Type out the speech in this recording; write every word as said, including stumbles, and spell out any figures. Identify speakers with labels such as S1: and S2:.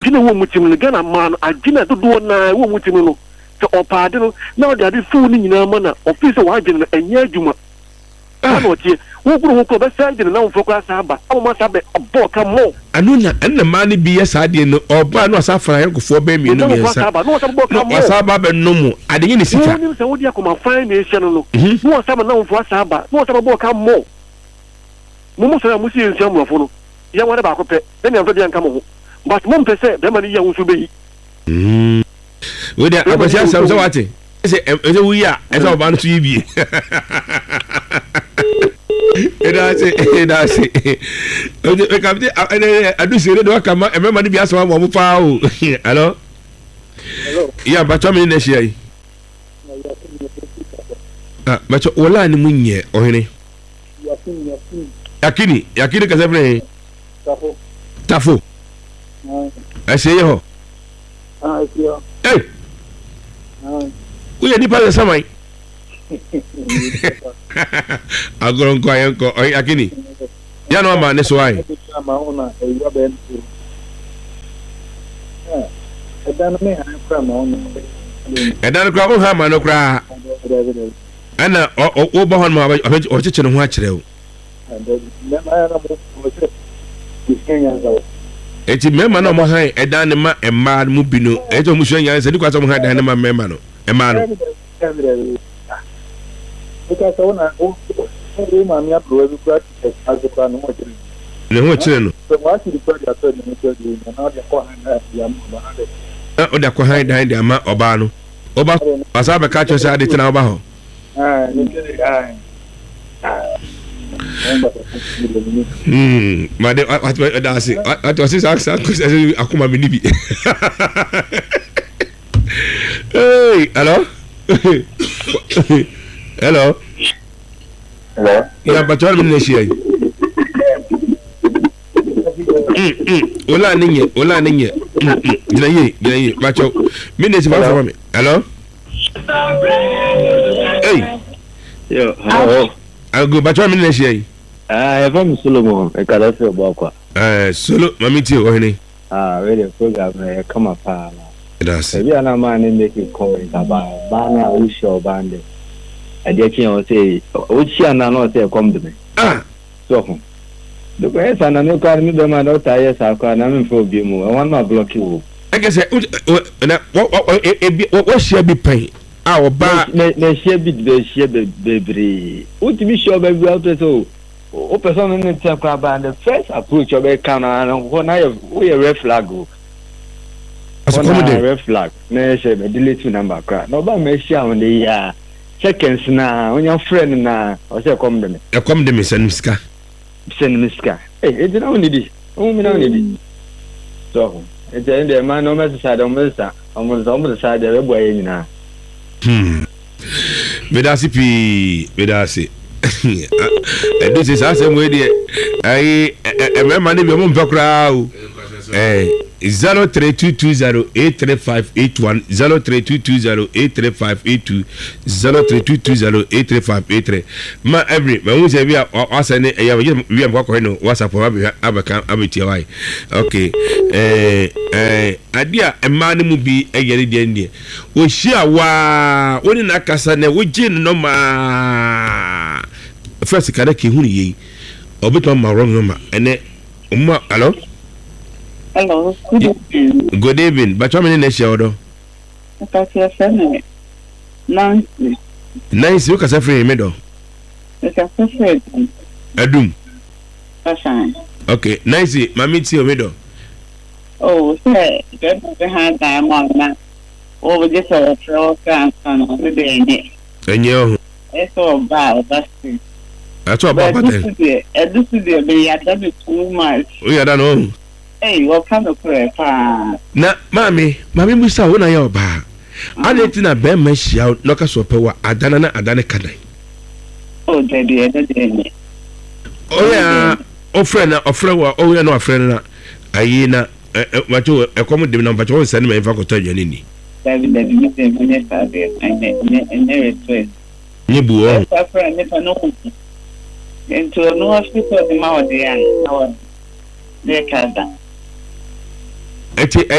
S1: adwene wo mutim no Ghana man adwene dodo na wo mutim no so opade no na de ade fu ni nyina ma na office wa adwene enya adwuma ah no tie wo buru ho ko be sa adwene na wo fokwa sa aba o ma sa be obo ka mo
S2: anu na enna ma ni bi yesa ade no oba no asafra yankofo be mi no mi yesa no sa ba be no mu ade ni sika
S1: ni se wo dia ko ma fine nation no no sa ba na wo fo sa aba no sa ba bo ka mo mo mo sa mo si ensia mo fo no ya wore ba ko pe be ni amfa dia nka mo but mo mpese be ma ni ya wo so be yi
S2: mm we dia abasia sam so wate se e wo ya e so ba no so yi bi Eda se eda se oje e ka bi adu se do ka ma e me ma ni bi aso mo pa o hello
S3: hello
S2: ya ba to me na shia yi ah ba to wala ni munye ohene
S3: yakini yakini
S2: yakini yakini ka sebre
S3: tafo
S2: tafo ah ese yo
S3: ah ese yo
S2: eh
S3: ah
S2: uye ni pa samai agoron ko ayen ko oy akini ya no ma ne so ai
S3: ma ona e wa ben eh edan me ha kra ma ona
S2: edan kra ko ha ma no kra ana o o ba hon ma o che che no ho a kire o eti mema no mo han edan ne ma emma mu bi no eto mu so nya se di kwa so mo han dan ne ma mema no emma no
S3: because I want to go ma mi apro we kwa as kwa no mo kire
S2: ne ho kire no
S3: so what you record your third no so you na de ko han na ya mo ba na de
S2: o da ko han dan de ama oba no oba asa be ka cho se ade tina oba ho
S3: ah ni kire ah
S2: hmm ma de what da se what was this akuma mi ni bi hey hello hello
S3: hello
S2: ya ba chwa mi ne shi ai mm mm ola ninye ola ninye mm gina ye gina ye ba chwa mi ne si ba fa mi hello hey
S4: yo hello
S2: ago ba chwa mi ne shi ai
S4: ah e fam Solomon e kada se bo akwa
S2: eh solo mami ti o hene
S4: ah we the program e kama pa
S2: that's
S4: e bi ana ma ne make comment about ba na u show bande ade ki o say o chi ana no say come de me
S2: ah
S4: so ho do ko esa na no ka mi be ma do ta yes akwa na me fo bi mu e wan ma block you
S2: I guess na what share be pay ah oba
S4: na na share bit be share be bebre o ti mi show be out so o person no tell kwa ba the first approach o be kan na ho na ye red flag o
S2: as a
S4: red flag na share be delete number kra no ba me share on the ya seconds na onya friend na o say come dem
S2: e come dem send miska
S4: send miska eh e dina oni di o mi na oni di so e je ndem ma no me sa do me sa o mo so mo sa de be boy nyina
S2: hmm medasi pi medasi e do se sa se mo de ai e me ma ne bi mo mpakra o eh zero three two two zero eight three five eight one zero three two two zero eight three five eight two zero three two two zero eight three five eight three ma every ma who say we are asane e ya we am kwakọ no WhatsApp abaka abeti why okay eh eh adia e ma ne mu bi e yere de ndie o hia wa woni na kasa na wo gi no ma first kada ki hu yi obeto ma wrong number ene umma hello
S5: hello good evening
S2: good evening but how many next year odo
S5: okay seven Nancy
S2: Nancy you can say free me do
S5: you can say free
S2: adum
S5: fine
S2: okay Nancy mami ti o me do
S5: oh say get behind that one na o we just a throw can can we dey any
S2: enye o
S5: it's all bad that's it
S2: that's all bad then
S5: e do see the be ya that be too much
S2: o ya da no
S5: eh what kind of prayer pa
S2: na mami mami musa wona ya oba adeti na be ma hia no ka so pewa adana na adane kadan
S5: oh daddy daddy
S2: oh ya o friend na o friend wa o ya no friend na ayi na wacho e komo de na wacho send me fa ko tadwa ni
S5: daddy daddy me dey me fa be ene ene request
S2: ni bu o
S5: fa friend me fa no into no hospital di ma o de ya na o de kada eti